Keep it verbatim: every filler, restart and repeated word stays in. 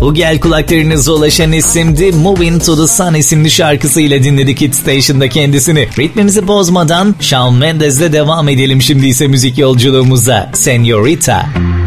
Bu gel kulaklarınıza ulaşan isimdi. Moving to the Sun isimli şarkısıyla dinledik Hit Station'da kendisini. Ritmimizi bozmadan Shawn Mendes'le devam edelim şimdi ise müzik yolculuğumuza. Señorita.